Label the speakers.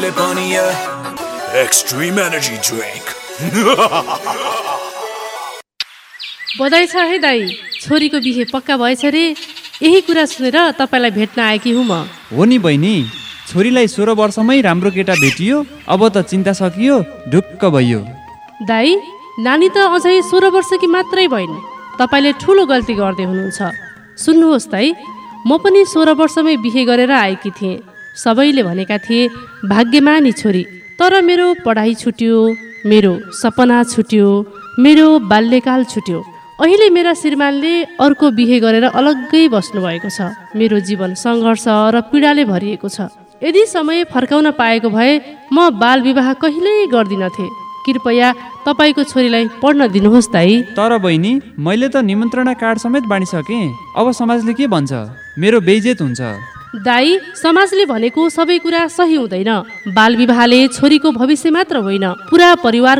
Speaker 1: पनि extreme energy drink.
Speaker 2: बधाई छ है दाई, छोरीको बिहे पक्का भएछ रे। यही कुरा सुनेर तपाईँलाई भेट्न आएकी हुँ म।
Speaker 3: हो नि बहिनी, छोरीलाई 16 वर्षमै राम्रो केटा भेटियो, अब त चिन्ता सकियो, ढुक्क भइयो।
Speaker 2: दाई, नानी त अझै 16 वर्षकी मात्रै भइन्, तपाईँले ठुलो गल्ती गर्दै हुनुहुन्छ। सुन्नुहोस् दाई, म पनि 16 वर्षमै बिहे गरेर आएकी थिएँ। सबैले भनेका थिए भाग्यमानी छोरी, तर मेरो पढाइ छुट्यो, मेरो सपना छुट्यो, मेरो बाल्यकाल छुट्यो। अहिले मेरा श्रीमानले अर्को बिहे गरेर अलग्गै बस्नुभएको छ। मेरो जीवन सङ्घर्ष र पीडाले भरिएको छ। यदि समय फर्काउन पाएको भए म बाल विवाह कहिल्यै गर्दिनथे। कृपया तपाईँको छोरीलाई पढ्न दिनुहोस् दाई।
Speaker 3: तर बहिनी, मैले त निमन्त्रणा कार्ड समेत बाँडिसकेँ, अब समाजले के भन्छ? मेरो बेइज्जत हुन्छ।
Speaker 2: दाई, समाजले भनेको सबै कुरा सही हुँदैन। बाल विवाहले छोरीको भविष्य मात्र होइन, पुरा परिवार